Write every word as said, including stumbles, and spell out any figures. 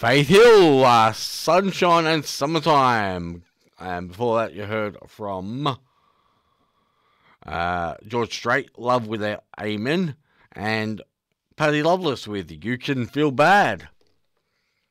Faith Hill, uh, Sunshine and Summertime. And before that, you heard from uh, George Strait, Love Without Amen, and Paddy Loveless with You Can Feel Bad.